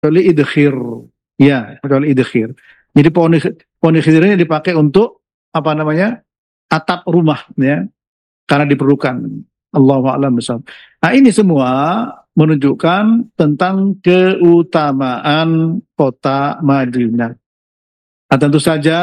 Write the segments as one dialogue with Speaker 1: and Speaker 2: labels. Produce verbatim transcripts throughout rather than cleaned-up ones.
Speaker 1: kecuali idkhir. Ya, kecuali idkhir. Jadi pohon pohon idkhir ini dipakai untuk apa namanya? Atap rumah ya. Karena diperlukan. Allahu a'lam bishawab. Nah, ini semua menunjukkan tentang keutamaan kota Madinah. Nah, tentu saja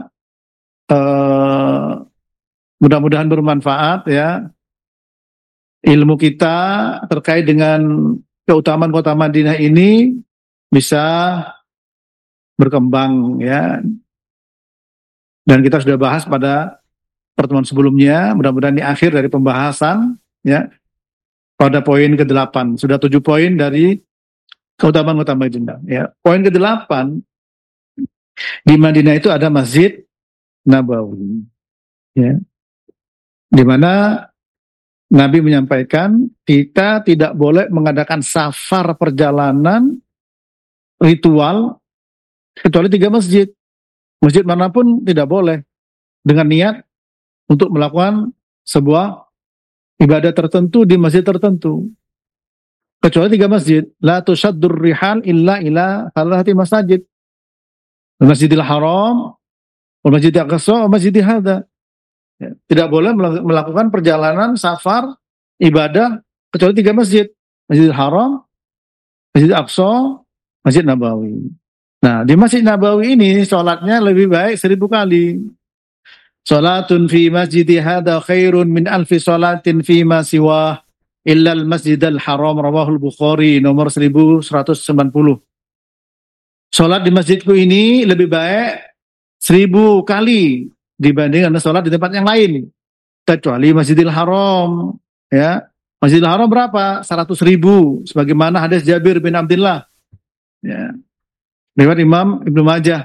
Speaker 1: eh, mudah-mudahan bermanfaat ya ilmu kita terkait dengan keutamaan kota Madinah ini bisa berkembang ya. Dan kita sudah bahas pada pertemuan sebelumnya, mudah-mudahan ini akhir dari pembahasan ya. Pada poin kedelapan, sudah tujuh poin dari keutamaan kota Madinah ya. Poin kedelapan, di Madinah itu ada Masjid Nabawi ya. Di mana Nabi menyampaikan kita tidak boleh mengadakan safar perjalanan ritual kecuali tiga masjid. Masjid manapun tidak boleh dengan niat untuk melakukan sebuah ibadah tertentu di masjid tertentu. Kecuali tiga masjid. La tushaddur rihal illa ila thalathati masajid. Masjidil Haram, Masjidil Aqsa, Masjidil Hadza. Ya, tidak boleh melakukan perjalanan safar ibadah kecuali tiga masjid. Masjidil Haram, Masjidil Aqsa, Masjid Nabawi. Nah, di Masjid Nabawi ini sholatnya lebih baik seribu kali. Sholatun fi masjidi hadha khairun min alfi sholatin fi ma siwah illal masjidal haram, rawahul Bukhari, nomor seribu seratus sembilan puluh. Sholat di masjidku ini lebih baik seribu kali dibandingkan sholat di tempat yang lain, kecuali Masjidil Haram ya. Masjidil Haram berapa? seratus ribu sebagaimana hadis Jabir bin Abdullah ya, riwayat Imam Ibnu Majah.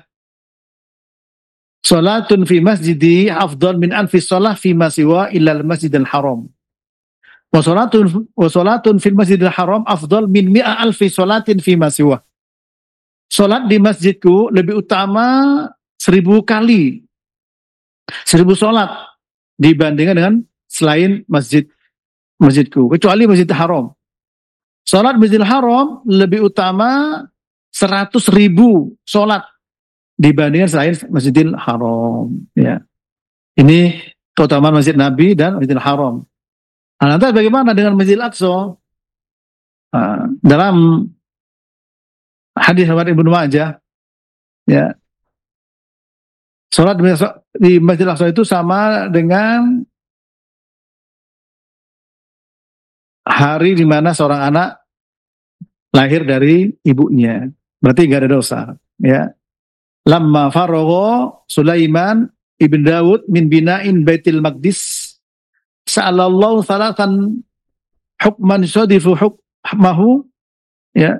Speaker 1: Salatun fi masjidi afdal min alfi shalah fi ma siwa illal Masjidil Haram. Wa salatun wa salatun fil Masjidil Haram afdal min mi'a alfi salatin fi ma siwa. Salat di masjidku lebih utama seribu kali. Seribu salat dibandingkan dengan selain masjid masjidku, kecuali Masjidil Haram. Salat Masjidil Haram lebih utama seratus ribu salat dibandingkan selain Masjidil Haram ya. Ini keutamaan Masjid Nabi dan Masjidil Haram. Nah, nanti bagaimana dengan Masjidil Aqsa? Nah, dalam hadis riwayat Ibnu Majah ya, salat di Masjidil Aqsa itu sama dengan hari di mana seorang anak lahir dari ibunya. Berarti gak ada dosa ya. Lamma faragha Sulaiman ibn Dawud min bina'in Baitil Maqdis sa'alallahu thalathan hukman sadifu hukmahu ya,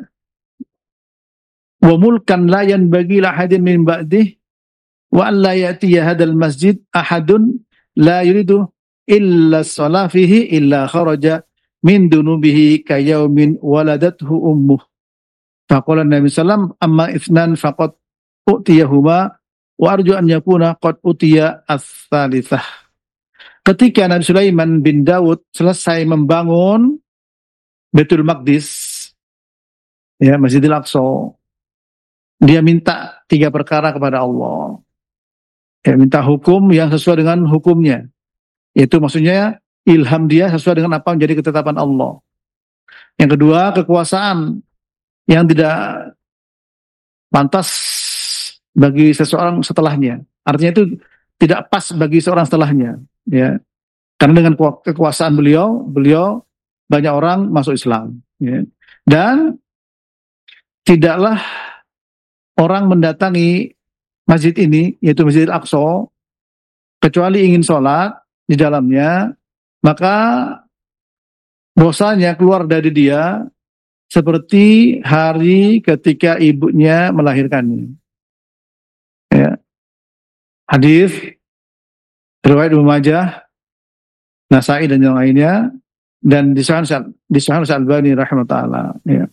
Speaker 1: wa mulkan la yanbaghi la hadin min ba'dih, wa an la ya'tiya hadzal masjid ahadun la yuridu illa shalah fihi illa kharaja min dunubihi kayaumin waladathu ummuh. Faqala Nabi sallam amma ithnan faqad utiyahuma wa arju an yakuna qad utiya ats-tsalitsah. Ketika Nabi Sulaiman bin Daud selesai membangun Baitul Maqdis ya, Masjidil Aqsa, dia minta tiga perkara kepada Allah. Ya, minta hukum yang sesuai dengan hukumnya. Itu maksudnya ilham dia sesuai dengan apa menjadi ketetapan Allah. Yang kedua, kekuasaan yang tidak pantas bagi seseorang setelahnya. Artinya itu tidak pas bagi seorang setelahnya, ya. Karena dengan kekuasaan beliau, beliau banyak orang masuk Islam, ya. Dan tidaklah orang mendatangi masjid ini, yaitu Masjid Al-Aqsa, kecuali ingin sholat di dalamnya, maka dosanya keluar dari dia seperti hari ketika ibunya melahirkannya. Ya. Hadis riwayat Ibnu Majah, Nasa'i dan yang lainnya, dan disahihkan disahihkan Al-Albani rahimahullah. Ya.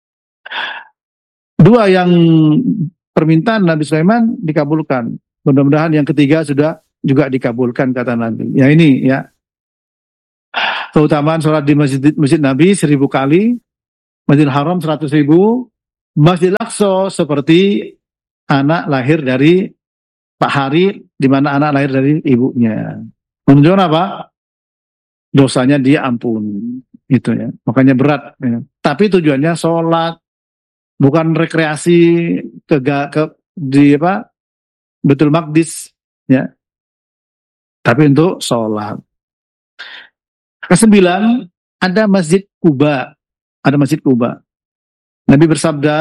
Speaker 1: Dua yang permintaan Nabi Sulaiman dikabulkan. Mudah-mudahan yang ketiga sudah juga dikabulkan kata Nabi. Ya ini ya. Keutamaan sholat di masjid, masjid Nabi seribu kali, Masjidil Haram seratus ribu, Masjid Al-Aqsa seperti anak lahir dari Pak Hari, di mana anak lahir dari ibunya. Menunjukkan apa? Dosanya dia ampun, itu ya. Makanya berat. Ya. Tapi tujuannya sholat, bukan rekreasi ke, ke di apa? Baitul Maqdis, ya. Tapi untuk sholat. Kesembilan, ada Masjid Quba. Ada Masjid Quba. Nabi bersabda,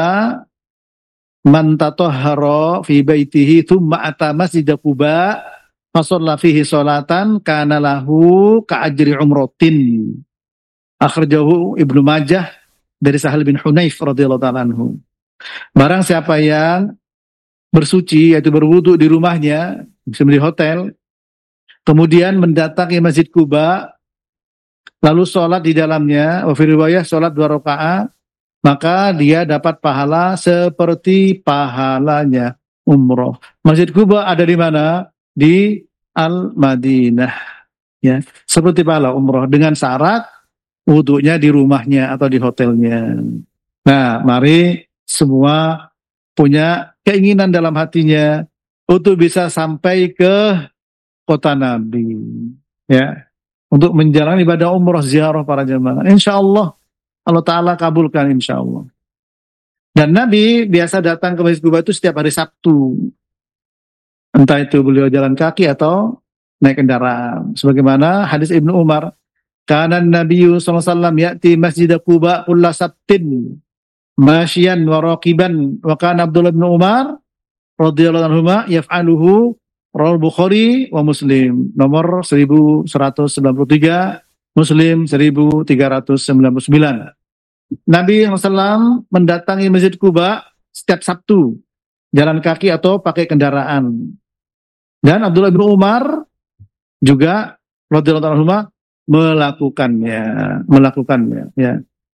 Speaker 1: man tatahhara fi baitihi thumma ata Masjid Quba fa shalla fihi sholatan kana lahu ka ajri umratin. Akhrajahu Ibnu Majah dari Sahal bin Hunayf radhiyallahu ta'ala anhu. Barang siapa yang bersuci, yaitu berwudu di rumahnya, bisa di hotel, kemudian mendatangi Masjid Quba, lalu sholat di dalamnya, wa fi riwayah sholat dua rakaat, maka dia dapat pahala seperti pahalanya umroh. Masjid Quba ada di mana? Di Al-Madinah. Ya, seperti pahala umroh dengan syarat wudunya di rumahnya atau di hotelnya. Nah, mari semua punya keinginan dalam hatinya untuk bisa sampai ke kota Nabi. Ya, untuk menjalani ibadah umroh ziarah para jemaah. Insya Allah Allah Ta'ala kabulkan insya Allah. Dan Nabi biasa datang ke Masjid Quba itu setiap hari Sabtu. Entah itu beliau jalan kaki atau naik kendaraan. Sebagaimana hadis Ibnu Umar. Kana Nabi sallallahu alaihi wasallam ya'ti Masjid Quba kulla sabtin masyian wa raqiban. Wa kana Abdullah bin Umar radhiyallahu anhuma yaf'aluhu rawal Bukhari wa Muslim. Nomor seribu seratus sembilan puluh tiga. Muslim seribu tiga ratus sembilan puluh sembilan. Nabi shallallahu alaihi wasallam mendatangi Masjid Quba setiap Sabtu, jalan kaki atau pakai kendaraan. Dan Abdullah bin Umar juga radhiyallahu anhu melakukannya, melakukannya. Ya.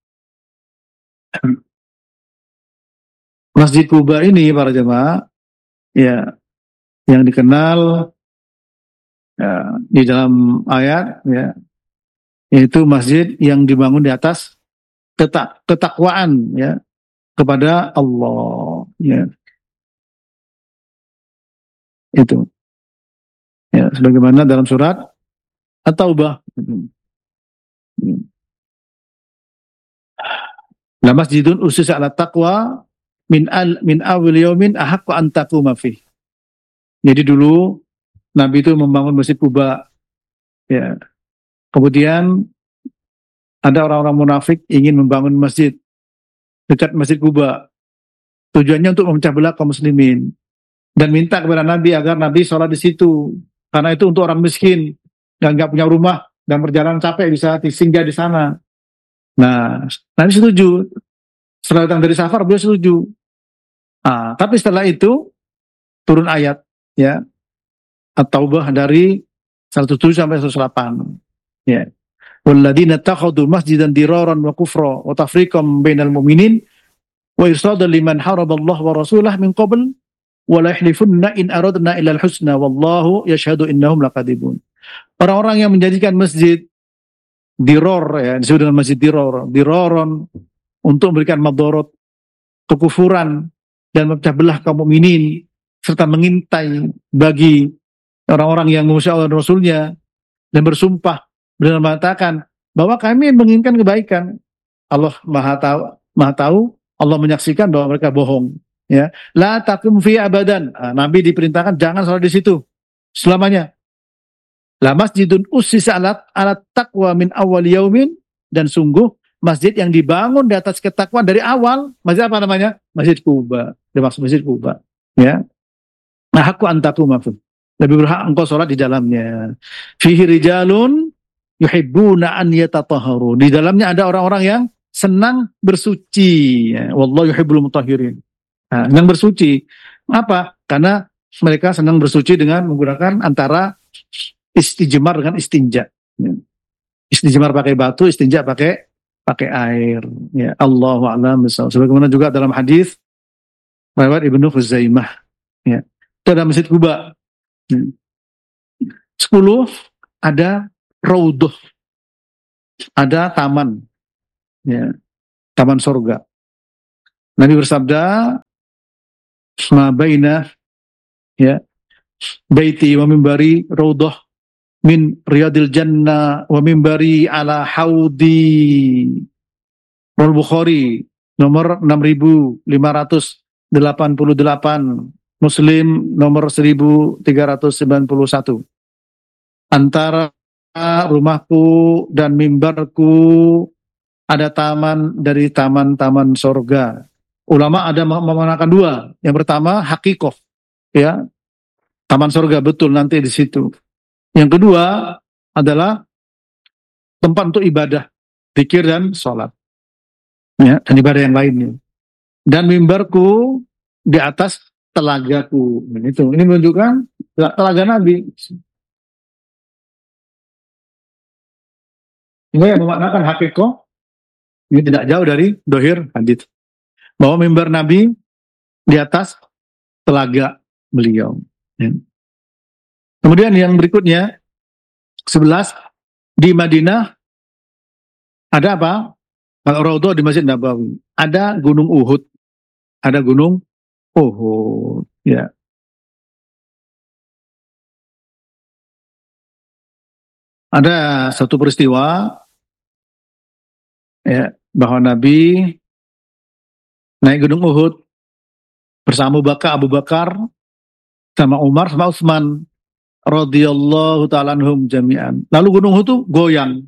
Speaker 1: Masjid Quba ini para jemaah, ya, yang dikenal ya, di dalam ayat, ya, yaitu masjid yang dibangun di atas ketak, ketakwaan ya kepada Allah ya. Itu ya sebagaimana dalam surat At-Taubah. La masjidun ussisa 'ala taqwa min al min awwal yaumin ahaqqu an taquma fi. Jadi dulu Nabi itu membangun Masjid Quba ya. Kemudian ada orang-orang munafik ingin membangun masjid dekat Masjid Quba. Tujuannya untuk memecah belah kaum muslimin dan minta kepada Nabi agar Nabi sholat di situ. Karena itu untuk orang miskin dan nggak punya rumah dan perjalanan capek bisa singgah di sana. Nah, Nabi setuju. Setelah datang dari safar beliau setuju. Ah, tapi setelah itu turun ayat ya At-Taubah dari seratus tujuh sampai seratus delapan. Ya. Walladzina takhadhu masjidan diraran wa kufra wa tafriqan bainal mu'minin wa irsadan liman haraballahu wa rasulahu min qabl wa la yahlifunna in aradna illa al-husna wallahu yashhadu innahum lakadzibun. Orang-orang yang menjadikan masjid diror ya disebut dengan masjid diror, diraron untuk memberikan madarat, kekufuran dan memecah belah kaum mukminin serta mengintai bagi orang-orang yang memusuhi Allah dan Rasulnya dan bersumpah benar mengatakan bahwa kami menginginkan kebaikan. Allah Maha tahu, Maha tahu, Allah menyaksikan bahwa mereka bohong. Ya, la taqum fi abadan. Nah, Nabi diperintahkan jangan sholat di situ selamanya. La masjidun ussisa ala ala taqwa min awwal yaumin, dan sungguh masjid yang dibangun di atas ketakwaan dari awal. Masjid apa namanya? Masjid Quba. Dimaksud Masjid Quba. Ya. Nah, hakku antaku mafud. Lebih berhak engkau sholat di dalamnya. Fihi rijalun yuhibbuna an yatatahharu. Di dalamnya ada orang-orang yang senang bersuci. Ya. Wallahu yuhibbul mutahhirin. Nah, yang bersuci. Apa? Karena mereka senang bersuci dengan menggunakan antara istijmar dengan istinja. Ya. Istijmar pakai batu, istinja pakai pakai air. Ya, Allahu a'lam bishawab. Sebagaimana juga dalam hadis riwayat Ibnu Khuzaimah. Ya. Itu ada Masjid Quba. Sepuluh, ada raudhah, ada taman, ya, taman surga. Nabi bersabda, ma baina ya baiti wa mimbari raudhah min riyadil jannah wa mimbari ala haudi. Al-Bukhari nomor enam ribu lima ratus delapan puluh delapan, Muslim nomor seribu tiga ratus sembilan puluh satu. Antara rumahku dan mimbarku ada taman dari taman-taman sorga. Ulama ada memaknakan dua. Yang pertama hakikoh, ya, taman sorga betul nanti di situ. Yang kedua adalah tempat untuk ibadah, zikir dan sholat, ya, dan ibadah yang lainnya. Dan mimbarku di atas telagaku. Nah, itu ini menunjukkan telaga Nabi. Ini yang memaknakan hakikoh. Ini tidak jauh dari dohir hadits bahwa mimbar Nabi di atas telaga beliau. Ya. Kemudian yang berikutnya sebelas, di Madinah ada apa? Kalau Raudhah di Masjid Nabawi ada Gunung Uhud, ada Gunung Uhud. Ya. Ada satu peristiwa, ya, bahwa Nabi naik Gunung Uhud bersama Abu Bakar, Abu Bakar sama Umar sama Utsman radhiyallahu ta'ala anhum jami'an. Lalu Gunung Uhud itu goyang.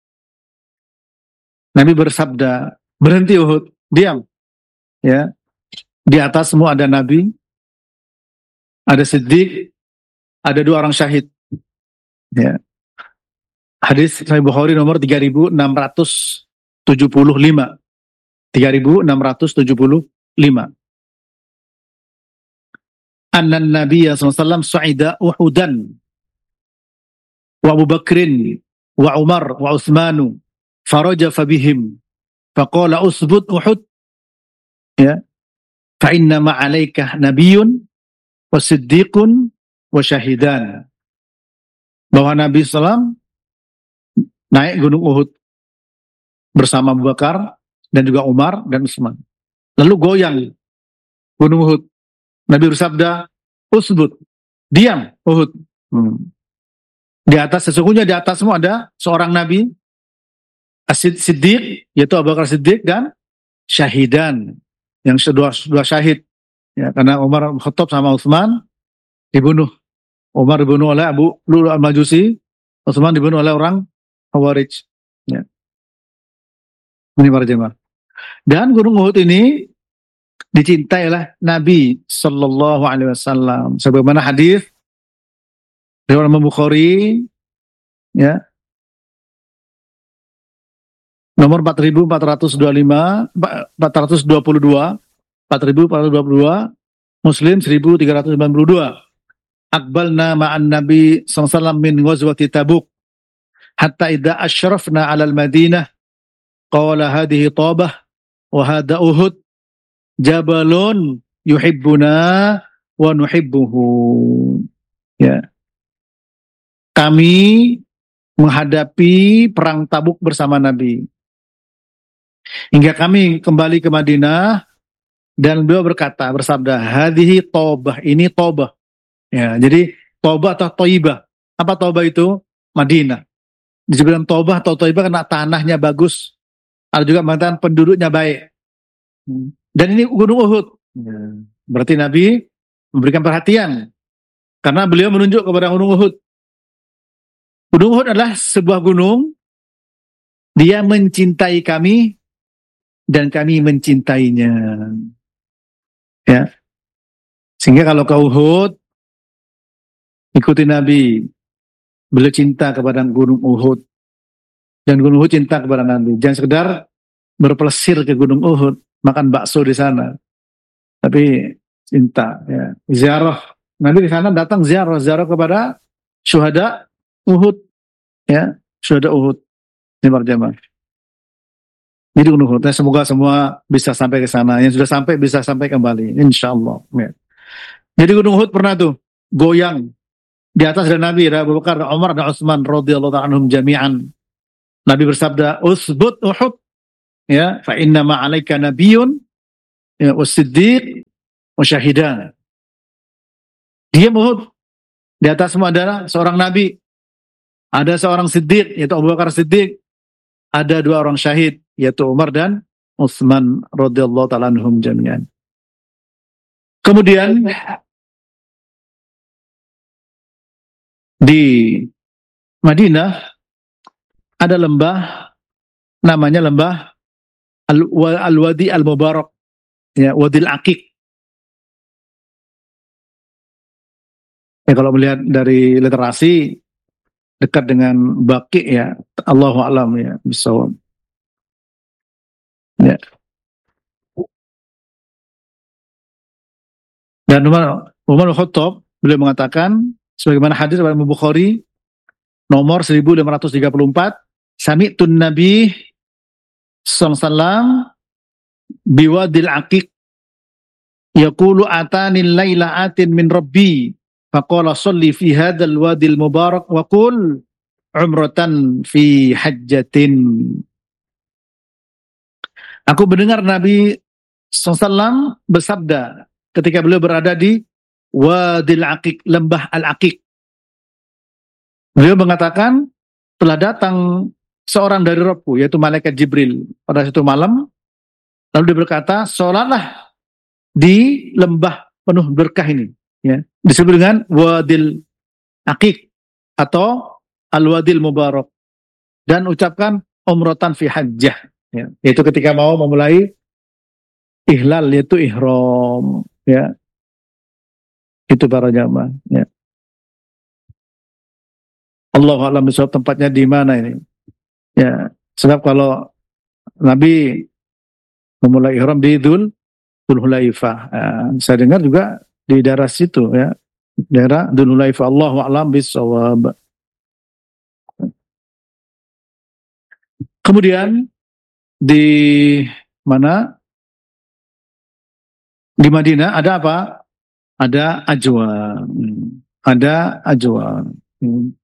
Speaker 1: Nabi bersabda, berhenti Uhud, diam. Ya. Di atas semua ada Nabi, ada Siddiq, ada dua orang syahid. Ya. Hadis Sahih Bukhari nomor tiga ribu enam ratus tujuh puluh lima. tiga ribu enam ratus tujuh puluh lima. Annan Nabiya sallallahu alaihi wasallam su'ida Uhudan wa Abu Bakrin wa Umar wa Utsmanu farajafa bihim faqala usbut Uhud, ya, fa inna ma 'alaika nabiyyun wa siddiqun wa syahidan. Bahwa Nabi sallallahu alaihi wasallam naik Gunung Uhud bersama Abu Bakar dan juga Umar dan Utsman. Lalu goyang Gunung Uhud. Nabi bersabda, usbut, diam Uhud. Hmm. Di atas, sesungguhnya di atas semua ada seorang Nabi, As-Siddiq, yaitu Abu Bakar Siddiq, dan syahidan, yang kedua dua syahid. Ya, karena Umar Khattab sama Utsman dibunuh. Umar dibunuh oleh Abu Lulu Al-Majusi, Utsman dibunuh oleh orang Khawarij. Ya. Ini para jemaah. Dan Gunung Uhud ini dicintai oleh Nabi Sallallahu Alaihi Wasallam. Sebagaimana hadis riwayat Imam Bukhari, ya, nomor empat ribu empat ratus dua puluh lima, empat ratus dua puluh dua, empat ribu empat ratus dua puluh dua, Muslim seribu tiga ratus sembilan puluh dua. Aqbalna ma'an Nabi sallallahu alaihi wasallam min ghazwati Tabuk hatta idza asyrafna 'ala al-Madinah qala hadhihi Tabah wa hadha Uhud jabalun yuhibbuna wa nuhibbuhu. Ya. Kami menghadapi perang Tabuk bersama Nabi hingga kami kembali ke Madinah dan beliau berkata, bersabda, hadhihi Tabah, ini Tabah. Ya, jadi Tabah atau Thaibah. Apa Tabah itu? Madinah. Disebutkan Tabah atau Thaibah karena tanahnya bagus. Ada juga mengatakan penduduknya baik. Dan ini Gunung Uhud. Berarti Nabi memberikan perhatian karena beliau menunjuk kepada Gunung Uhud. Gunung Uhud adalah sebuah gunung. Dia mencintai kami dan kami mencintainya. Ya. Sehingga kalau ke Uhud, ikuti Nabi. Beliau cinta kepada Gunung Uhud. Dan Gunung Uhud cinta kepada Nabi. Jangan sekedar berpelesir ke Gunung Uhud, makan bakso di sana. Tapi cinta, ya. Ziarah. Nabi di sana datang ziarah, ziarah kepada syuhada Uhud, ya, syuhada Uhud. Ini berjamaah. Jadi Gunung Uhud. Semoga semua bisa sampai ke sana. Yang sudah sampai bisa sampai kembali, insyaallah. Ya. Jadi Gunung Uhud pernah tuh goyang. Di atas ada Nabi, ada Abu Bakar, Umar, dan Utsman radhiyallahu anhum jami'an. Nabi bersabda, "Usbut Uhud, ya, fa inna ma 'alaika nabiyyun ya, was-siddiq wasyahidan. Dia Uhud. Di atas semua adalah seorang nabi. Ada seorang siddiq, yaitu Abu Bakar Siddiq. Ada dua orang syahid, yaitu Umar dan Utsman radhiyallahu ta'ala anhum jami'an. Kemudian di Madinah ada lembah, namanya lembah Al-Wadi Al-Mubarak, ya, Wadil Aqiq. Ya, kalau melihat dari literasi dekat dengan Baqi, ya, Allahu a'lam, ya, bisawab. Ya. Dan Umar Umar Khattab beliau mengatakan sebagaimana hadis dari Bukhari nomor seribu lima ratus tiga puluh empat, sami'tun Nabi sallallahu alaihi wasallam biwadil aqiq yaqulu atani laila atin min rabbi faqala shalli fi hadzal wadil mubarak wa qul umratan fi hajjatin. Aku mendengar Nabi sallallahu alaihi wasallam bersabda ketika beliau berada di Wadil Aqiq, lembah Al-Aqiq. Beliau mengatakan telah datang seorang dari Rabbku, yaitu malaikat Jibril pada satu malam, lalu dia berkata, sholatlah di lembah penuh berkah ini, ya, disebut dengan Wadil Aqiq atau Al-Wadil Mubarak, dan ucapkan umratan fi hajjah, ya, yaitu ketika mau memulai ihlal, yaitu ihram, ya, itu para jamaah, ya. Allahu a'lam bishawab, tempatnya di mana ini, ya, sebab kalau Nabi memulai ihram di Dzul Dzulhulaifah, ya, saya dengar juga di daerah situ, ya, daerah Dzulhulaifah. Allahu a'lam bishawab. Kemudian di mana? Di Madinah ada apa? Ada Ajwa. Ada Ajwa.